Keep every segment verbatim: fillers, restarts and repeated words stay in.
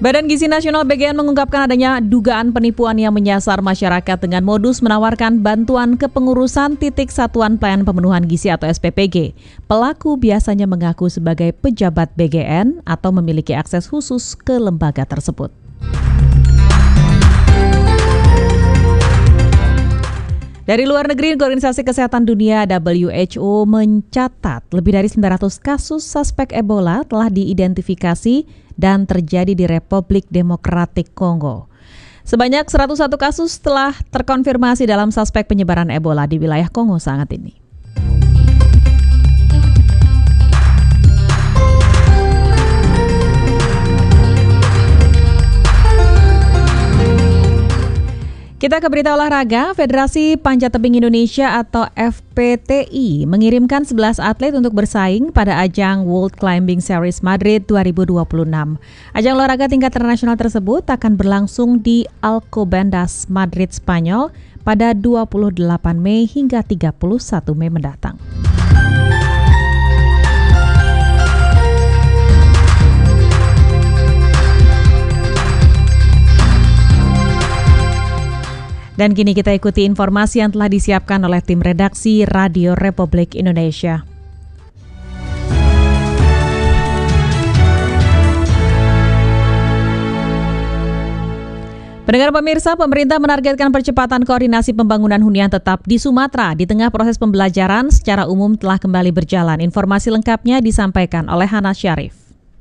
Badan Gizi Nasional B G N mengungkapkan adanya dugaan penipuan yang menyasar masyarakat dengan modus menawarkan bantuan kepengurusan titik satuan pelayanan pemenuhan gizi atau S P P G. Pelaku biasanya mengaku sebagai pejabat B G N atau memiliki akses khusus ke lembaga tersebut. Dari luar negeri, Organisasi Kesehatan Dunia W H O mencatat lebih dari sembilan ratus kasus suspek Ebola telah diidentifikasi dan terjadi di Republik Demokratik Kongo. Sebanyak seratus satu kasus telah terkonfirmasi dalam suspek penyebaran Ebola di wilayah Kongo saat ini. Kita ke berita olahraga. Federasi Panjat Tebing Indonesia atau F P T I mengirimkan sebelas atlet untuk bersaing pada ajang World Climbing Series Madrid dua ribu dua puluh enam. Ajang olahraga tingkat internasional tersebut akan berlangsung di Alcobendas, Madrid, Spanyol pada dua puluh delapan Mei hingga tiga puluh satu Mei mendatang. Dan kini kita ikuti informasi yang telah disiapkan oleh tim redaksi Radio Republik Indonesia. Pendengar pemirsa, pemerintah menargetkan percepatan koordinasi pembangunan hunian tetap di Sumatera di tengah proses pembelajaran secara umum telah kembali berjalan. Informasi lengkapnya disampaikan oleh Hana Syarif.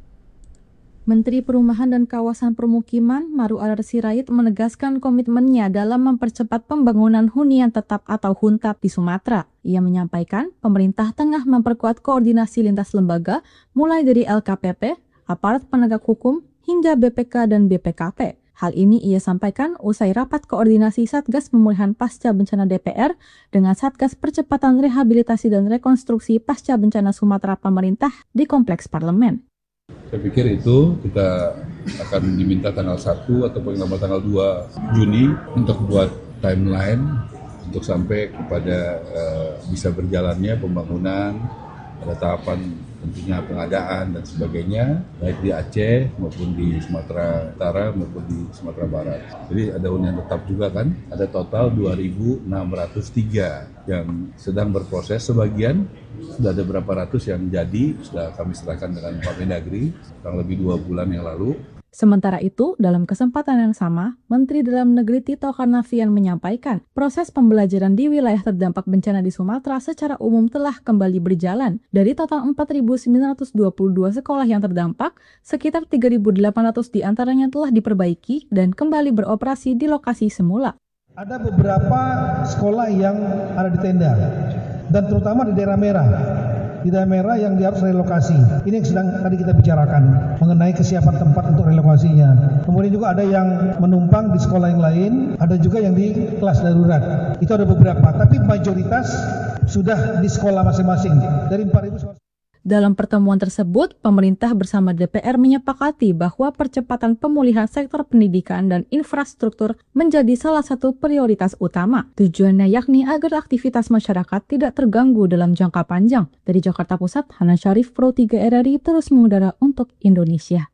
Menteri Perumahan dan Kawasan Permukiman Maru Arar Sirait menegaskan komitmennya dalam mempercepat pembangunan hunian tetap atau huntap di Sumatera. Ia menyampaikan pemerintah tengah memperkuat koordinasi lintas lembaga mulai dari L K P P, aparat penegak hukum, hingga B P K dan B P K P. Hal ini ia sampaikan usai rapat koordinasi Satgas Pemulihan Pasca Bencana D P R dengan Satgas Percepatan Rehabilitasi dan Rekonstruksi Pasca Bencana Sumatera pemerintah di Kompleks Parlemen. Saya pikir itu kita akan diminta tanggal satu atau paling lama tanggal dua Juni untuk buat timeline untuk sampai kepada uh, bisa berjalannya pembangunan, ada tahapan tentunya pengadaan dan sebagainya, baik di Aceh maupun di Sumatera Utara maupun di Sumatera Barat. Jadi ada hunian tetap juga kan, ada total dua ribu enam ratus tiga yang sedang berproses, sebagian sudah ada berapa ratus yang jadi, sudah kami serahkan dengan Pak Mendagri kurang lebih dua bulan yang lalu. Sementara itu, dalam kesempatan yang sama, Menteri Dalam Negeri Tito Karnavian menyampaikan proses pembelajaran di wilayah terdampak bencana di Sumatera secara umum telah kembali berjalan. Dari total empat ribu sembilan ratus dua puluh dua sekolah yang terdampak, sekitar tiga ribu delapan ratus diantaranya telah diperbaiki dan kembali beroperasi di lokasi semula. Ada beberapa sekolah yang ada di tenda, dan terutama di daerah merah. Di daerah merah yang dia harus relokasi. Ini yang sedang tadi kita bicarakan mengenai kesiapan tempat untuk relokasinya. Kemudian juga ada yang menumpang di sekolah yang lain, ada juga yang di kelas darurat. Itu ada beberapa, tapi mayoritas sudah di sekolah masing-masing. Dari empat ribu sekolah. Dalam pertemuan tersebut, pemerintah bersama D P R menyepakati bahwa percepatan pemulihan sektor pendidikan dan infrastruktur menjadi salah satu prioritas utama. Tujuannya yakni agar aktivitas masyarakat tidak terganggu dalam jangka panjang. Dari Jakarta Pusat, Hana Syarif, Pro tiga R R I terus mengudara untuk Indonesia.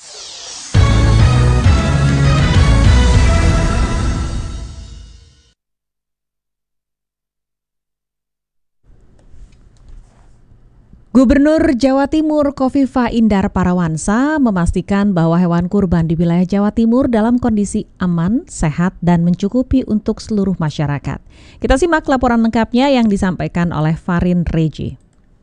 Gubernur Jawa Timur Khofifah Indar Parawansa memastikan bahwa hewan kurban di wilayah Jawa Timur dalam kondisi aman, sehat, dan mencukupi untuk seluruh masyarakat. Kita simak laporan lengkapnya yang disampaikan oleh Farin Reji.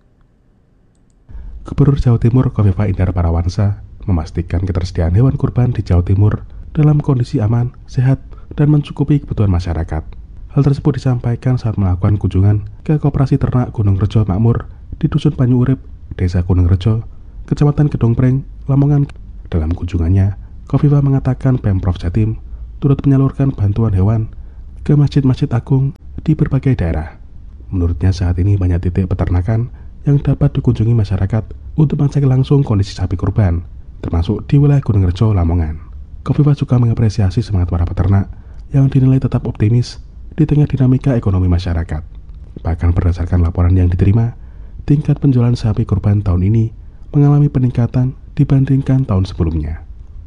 Gubernur Jawa Timur Khofifah Indar Parawansa memastikan ketersediaan hewan kurban di Jawa Timur dalam kondisi aman, sehat, dan mencukupi kebutuhan masyarakat. Hal tersebut disampaikan saat melakukan kunjungan ke Koperasi Ternak Gunung Rejo Makmur di Dusun Banyu Urip, Desa Gunung Rejo, Kecamatan Gedongpreng, Lamongan. Dalam kunjungannya, Khofifah mengatakan Pemprov Jatim turut menyalurkan bantuan hewan ke masjid-masjid agung di berbagai daerah. Menurutnya saat ini banyak titik peternakan yang dapat dikunjungi masyarakat untuk mengecek langsung kondisi sapi kurban, termasuk di wilayah Gunung Rejo, Lamongan. Khofifah juga mengapresiasi semangat para peternak yang dinilai tetap optimis di tengah dinamika ekonomi masyarakat. Bahkan berdasarkan laporan yang diterima, tingkat penjualan sapi kurban tahun ini mengalami peningkatan dibandingkan tahun sebelumnya.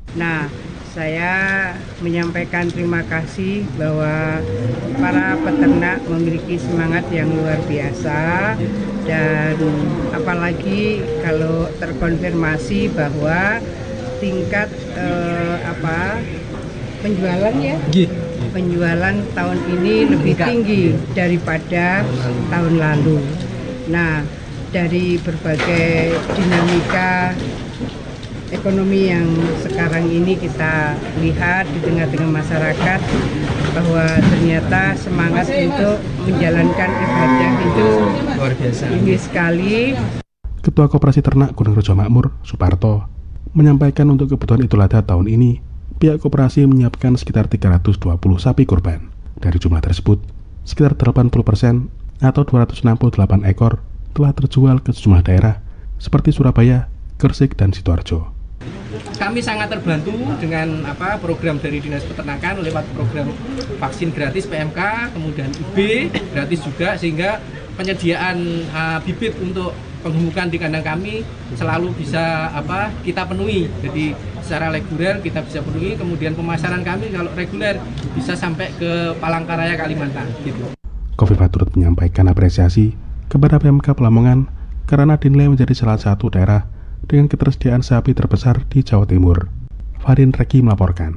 Nah, saya menyampaikan terima kasih bahwa para peternak memiliki semangat yang luar biasa, dan apalagi kalau terkonfirmasi bahwa tingkat eh, apa penjualan ya penjualan tahun ini lebih tinggi daripada tahun lalu. Nah, dari berbagai dinamika ekonomi yang sekarang ini kita lihat di tengah-tengah masyarakat, bahwa ternyata semangat untuk menjalankan ibadah itu luar biasa tinggi sekali. Ketua Koperasi Ternak Gunung Rejo Makmur, Suparto, menyampaikan untuk kebutuhan Idul Adha tahun ini, pihak koperasi menyiapkan sekitar tiga ratus dua puluh sapi kurban. Dari jumlah tersebut, sekitar delapan puluh persen atau dua ratus enam puluh delapan ekor telah terjual ke sejumlah daerah seperti Surabaya, Gresik, dan Sidoarjo. Kami sangat terbantu dengan apa program dari Dinas Peternakan lewat program vaksin gratis P M K, kemudian I B gratis juga, sehingga penyediaan uh, bibit untuk penggemukan di kandang kami selalu bisa apa kita penuhi. Jadi secara reguler kita bisa penuhi, kemudian pemasaran kami kalau reguler bisa sampai ke Palangkaraya, Kalimantan gitu. Kofifa turut menyampaikan apresiasi kepada P M K Lamongan karena dinilai menjadi salah satu daerah dengan ketersediaan sapi terbesar di Jawa Timur. Farin Reki melaporkan.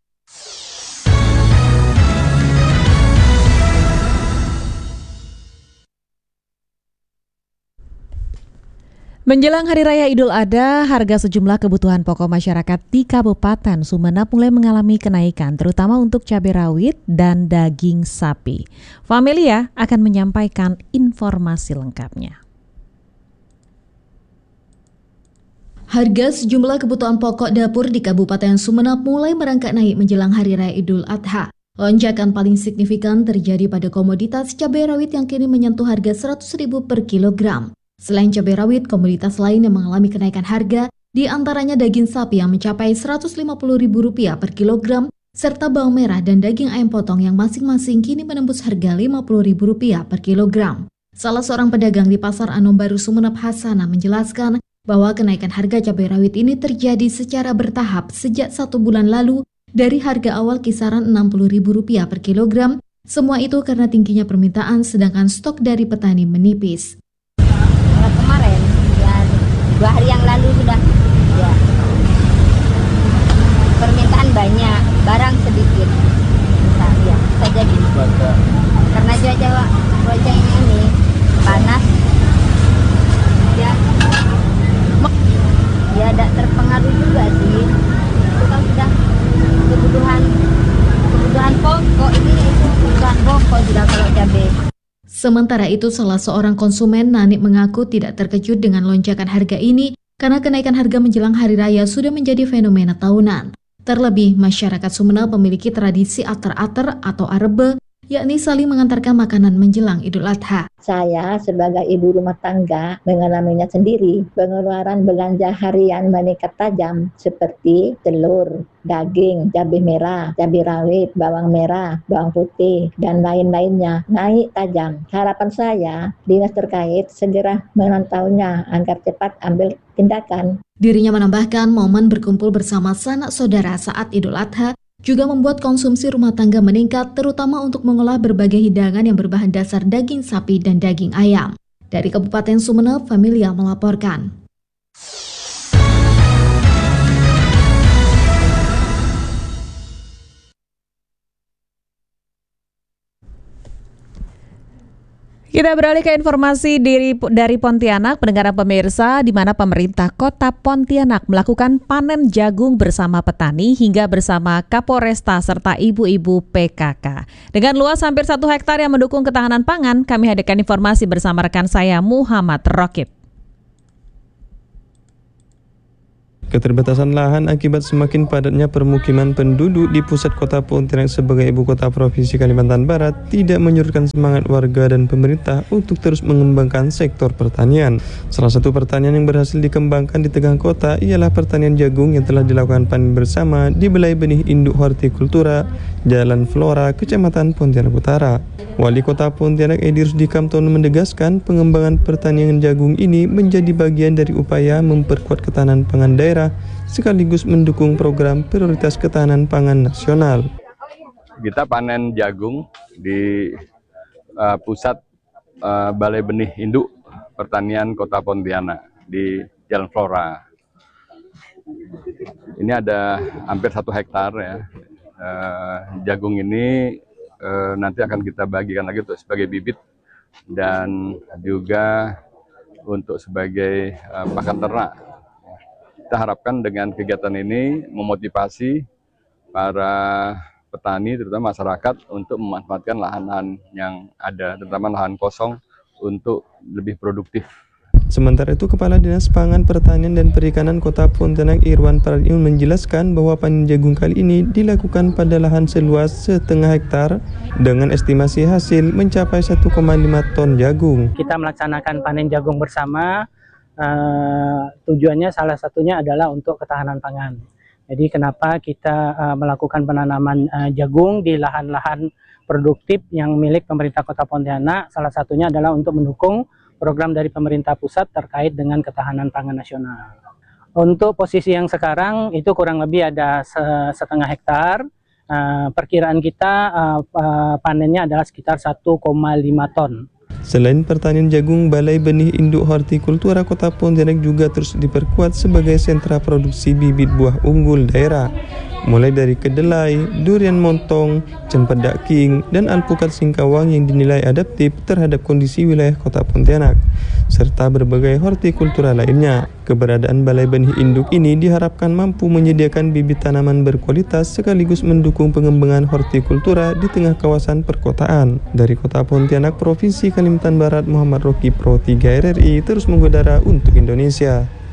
Menjelang Hari Raya Idul Adha, harga sejumlah kebutuhan pokok masyarakat di Kabupaten Sumeneb mulai mengalami kenaikan, terutama untuk cabai rawit dan daging sapi. Familia akan menyampaikan informasi lengkapnya. Harga sejumlah kebutuhan pokok dapur di Kabupaten Sumeneb mulai merangkak naik menjelang Hari Raya Idul Adha. Lonjakan paling signifikan terjadi pada komoditas cabai rawit yang kini menyentuh harga seratus ribu per kilogram. Selain cabai rawit, komoditas lain yang mengalami kenaikan harga, di antaranya daging sapi yang mencapai seratus lima puluh ribu rupiah per kilogram, serta bawang merah dan daging ayam potong yang masing-masing kini menembus harga lima puluh ribu rupiah per kilogram. Salah seorang pedagang di Pasar Anom Baru Sumeneb, Hasana, menjelaskan bahwa kenaikan harga cabai rawit ini terjadi secara bertahap sejak satu bulan lalu dari harga awal kisaran enam puluh ribu rupiah per kilogram. Semua itu karena tingginya permintaan sedangkan stok dari petani menipis. Kalau kemarin, ya dua hari yang lalu sudah ya, permintaan banyak, barang sedikit. Bisa, ya, bisa jadi. Karena cuaca cuaca ini panas, ya. Ya ada terpengaruh juga sih. Itu kan sudah kebutuhan kebutuhan pokok, ini itu kebutuhan pokok sudah kalau cabai. Sementara itu, salah seorang konsumen, Nanik, mengaku tidak terkejut dengan lonjakan harga ini karena kenaikan harga menjelang Hari Raya sudah menjadi fenomena tahunan. Terlebih, masyarakat Sumeneb memiliki tradisi ater-ater atau arebe, yakni saling mengantarkan makanan menjelang Idul Adha. Saya sebagai ibu rumah tangga mengalaminya sendiri. Pengeluaran belanja harian meningkat tajam seperti telur, daging, cabai merah, cabai rawit, bawang merah, bawang putih, dan lain-lainnya naik tajam. Harapan saya, dinas terkait segera memantaunya agar cepat ambil tindakan. Dirinya menambahkan momen berkumpul bersama sanak saudara saat Idul Adha juga membuat konsumsi rumah tangga meningkat, terutama untuk mengolah berbagai hidangan yang berbahan dasar daging sapi dan daging ayam. Dari Kabupaten Sumeneb, Familia melaporkan. Kita beralih ke informasi dari, dari Pontianak, pendengar pemirsa, di mana pemerintah Kota Pontianak melakukan panen jagung bersama petani hingga bersama Kapolresta serta ibu-ibu P K K. Dengan luas hampir satu hektar yang mendukung ketahanan pangan, kami hadirkan informasi bersama rekan saya Muhammad Rokib. Keterbatasan lahan akibat semakin padatnya permukiman penduduk di pusat kota Pontianak sebagai ibu kota Provinsi Kalimantan Barat tidak menyurutkan semangat warga dan pemerintah untuk terus mengembangkan sektor pertanian. Salah satu pertanian yang berhasil dikembangkan di tengah kota ialah pertanian jagung yang telah dilakukan panen bersama di Balai Benih Induk Hortikultura, Jalan Flora, Kecamatan Pontianak Utara. Wali Kota Pontianak Edi Rusdi Kamtono menegaskan pengembangan pertanian jagung ini menjadi bagian dari upaya memperkuat ketahanan pangan daerah sekaligus mendukung program prioritas ketahanan pangan nasional. Kita panen jagung di uh, pusat uh, Balai Benih Induk Pertanian Kota Pontianak di Jalan Flora. Ini ada hampir satu hektar ya. Uh, jagung ini uh, nanti akan kita bagikan lagi untuk sebagai bibit dan juga untuk sebagai uh, pakan ternak. Kita harapkan dengan kegiatan ini memotivasi para petani, terutama masyarakat, untuk memanfaatkan lahan-lahan yang ada, terutama lahan kosong, untuk lebih produktif. Sementara itu, Kepala Dinas Pangan, Pertanian, dan Perikanan Kota Pontianak Irwan Pradiun menjelaskan bahwa panen jagung kali ini dilakukan pada lahan seluas setengah hektar dengan estimasi hasil mencapai satu koma lima ton jagung. Kita melaksanakan panen jagung bersama, uh, tujuannya salah satunya adalah untuk ketahanan pangan. Jadi kenapa kita uh, melakukan penanaman uh, jagung di lahan-lahan produktif yang milik pemerintah Kota Pontianak, salah satunya adalah untuk mendukung program dari pemerintah pusat terkait dengan ketahanan pangan nasional. Untuk posisi yang sekarang itu kurang lebih ada setengah hektar. Uh, perkiraan kita uh, uh, panennya adalah sekitar satu koma lima ton. Selain pertanian jagung, Balai Benih Induk Hortikultura Kota Pontianak juga terus diperkuat sebagai sentra produksi bibit buah unggul daerah, mulai dari kedelai, durian montong, cempedak king, dan alpukat singkawang yang dinilai adaptif terhadap kondisi wilayah Kota Pontianak, serta berbagai hortikultura lainnya. Keberadaan Balai Benih Induk ini diharapkan mampu menyediakan bibit tanaman berkualitas sekaligus mendukung pengembangan hortikultura di tengah kawasan perkotaan. Dari Kota Pontianak, Provinsi Kalimantan Barat, Muhammad Roki, Pro tiga R R I, terus mengudara untuk Indonesia.